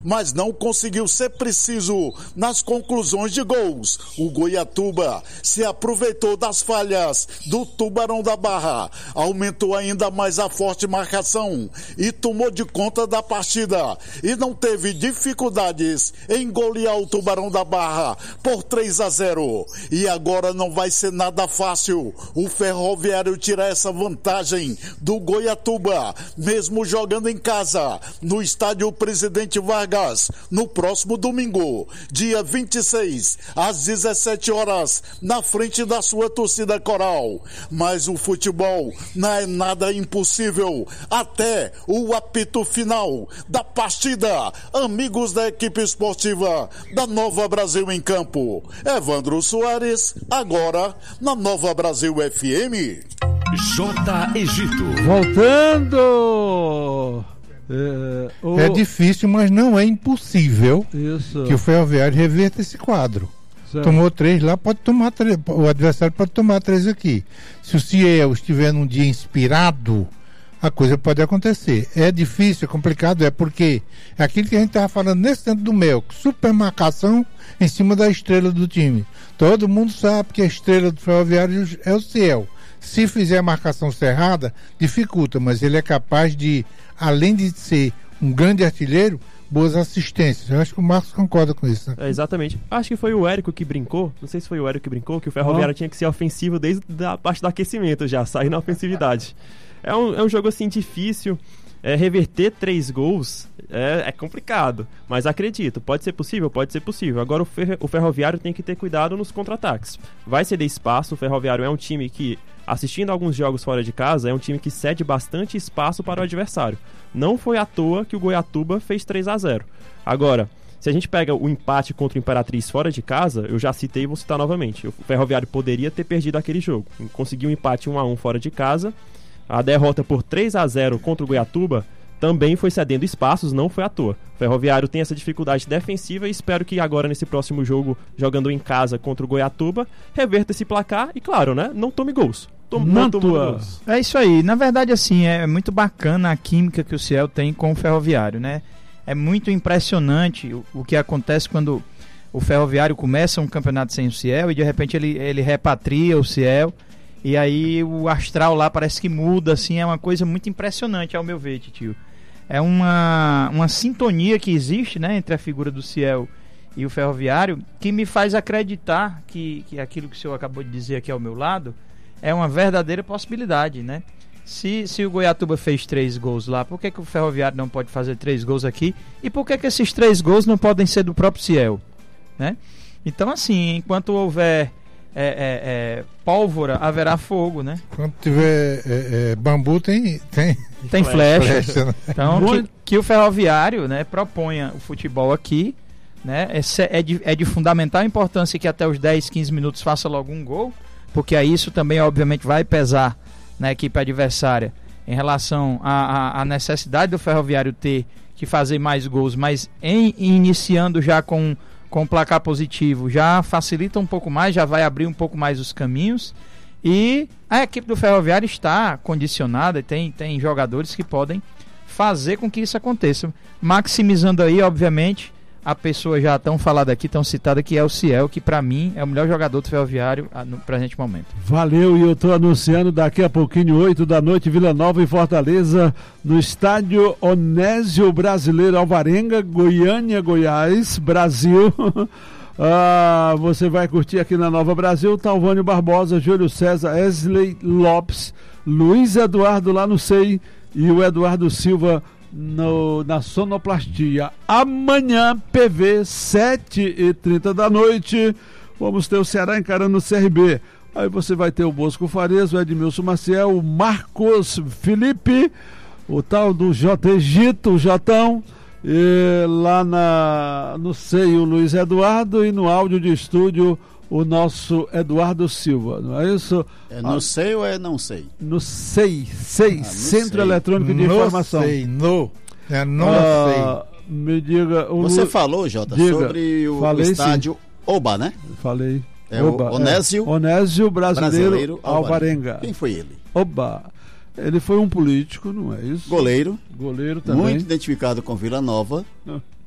mas não conseguiu ser preciso nas conclusões de gols. O Goiatuba se aproveitou das falhas do Tubarão da Barra, aumentou ainda mais a forte marcação e tomou de conta da partida e não teve dificuldades em golear o Tubarão da Barra por 3-0. E agora não vai ser nada fácil o Ferroviário tirar essa vantagem do Goiatuba, mesmo jogando em casa, no estádio Presidente Vargas, no próximo domingo, dia 26, às 17 horas, na frente da sua torcida coral. Mas o futebol não é nada impossível até o apito final da partida. Amigos da equipe esportiva da Nova Brasil em campo. Evandro Soares, agora na Nova Brasil FM. J. Egito. Voltando! É difícil, mas não é impossível que o Ferroviário reverta esse quadro. Certo. Tomou 3 lá, pode tomar 3, o adversário pode tomar 3 aqui. Se o Ciel estiver num dia inspirado, a coisa pode acontecer. É difícil, é complicado, é porque é aquilo que a gente estava falando nesse tempo do Mel, super marcação em cima da estrela do time. Todo mundo sabe que a estrela do Ferroviário é o Ciel. Se fizer a marcação cerrada, dificulta, mas ele é capaz de, além de ser um grande artilheiro, boas assistências. Eu acho que o Marcos concorda com isso, né? Exatamente. Acho que foi o Érico que brincou, não sei se foi o Érico que brincou, que o Ferroviário tinha que ser ofensivo desde a parte do aquecimento já, sair na ofensividade. É um jogo assim difícil, reverter 3 gols é complicado, mas acredito, pode ser possível? Pode ser possível. Agora o Ferroviário tem que ter cuidado nos contra-ataques. Vai ceder espaço, o Ferroviário é um time que, assistindo alguns jogos fora de casa, é um time que cede bastante espaço para o adversário. Não foi à toa que o Goiatuba fez 3-0. Agora, se a gente pega o empate contra o Imperatriz fora de casa, eu já citei e vou citar novamente. O Ferroviário poderia ter perdido aquele jogo. Conseguiu um empate 1-1 fora de casa. A derrota por 3-0 contra o Goiatuba também foi cedendo espaços, não foi à toa. O Ferroviário tem essa dificuldade defensiva e espero que agora nesse próximo jogo, jogando em casa contra o Goiatuba, reverta esse placar e, claro, né, não tome gols. Não tome gols. É isso aí. Na verdade, assim, é muito bacana a química que o Ciel tem com o Ferroviário, né? É muito impressionante o que acontece quando o Ferroviário começa um campeonato sem o Ciel e de repente ele repatria o Ciel. E aí o astral lá parece que muda, assim, é uma coisa muito impressionante ao meu ver, tio. É uma sintonia que existe, né, entre a figura do Ciel e o Ferroviário, que me faz acreditar que aquilo que o senhor acabou de dizer aqui ao meu lado é uma verdadeira possibilidade, né? Se o Goiatuba fez 3 gols lá, por que o Ferroviário não pode fazer 3 gols aqui? E por que esses 3 gols não podem ser do próprio Ciel, né? Então, assim, enquanto houver pólvora, haverá fogo, né? Quando tiver bambu, tem flecha. Né? Então, que o Ferroviário, né, proponha o futebol aqui, né? É de fundamental importância que até os 10, 15 minutos faça logo um gol, porque aí isso também, obviamente, vai pesar na equipe adversária em relação à necessidade do Ferroviário ter que fazer mais gols, mas iniciando já com placar positivo, já facilita um pouco mais, já vai abrir um pouco mais os caminhos, e a equipe do Ferroviário está condicionada e tem jogadores que podem fazer com que isso aconteça, maximizando aí, obviamente, a pessoa já tão falada aqui, tão citada, que é o Ciel, que para mim é o melhor jogador do Ferroviário no presente momento. Valeu, e eu tô anunciando daqui a pouquinho, 8 da noite, Vila Nova e Fortaleza, no estádio Onésio Brasileiro Alvarenga, Goiânia, Goiás, Brasil. Você vai curtir aqui na Nova Brasil, Talvânio Barbosa, Júlio César, Wesley Lopes, Luiz Eduardo lá no SEI e o Eduardo Silva na sonoplastia. Amanhã, PV, 7h30 da noite, vamos ter o Ceará encarando o CRB. Aí você vai ter o Bosco Farias, o Edmilson Maciel, o Marcos Felipe, o tal do J. Egito, o Jotão, e lá no SEI o Luiz Eduardo, e no áudio de estúdio o nosso Eduardo Silva, não é isso? É no SEI ou é não sei? No SEI, Centro Eletrônico de Informação. SEI. Me diga... Você falou, Jota, sobre o estádio Oba, né? Falei. O Onésio Brasileiro Alvarenga. Quem foi ele? Oba. Ele foi um político, não é isso? Goleiro também. Muito identificado com Vila Nova.